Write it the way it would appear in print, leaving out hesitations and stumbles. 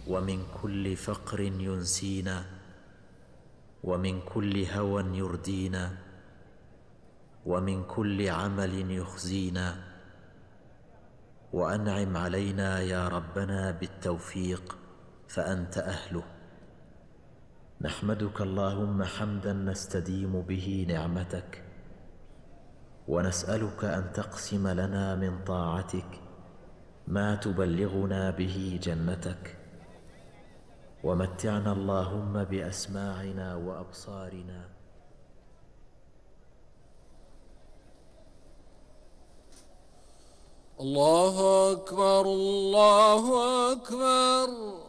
ومن كل فقر ينسينا، ومن كل هوى يردينا، ومن كل عمل يخزينا. وأنعم علينا يا ربنا بالتوفيق فأنت أهله. نحمدك اللهم حمدا نستديم به نعمتك، ونسألك أن تقسم لنا من طاعتك ما تبلغنا به جنتك. ومتعنا اللهم بأسماعنا وأبصارنا. الله أكبر الله أكبر.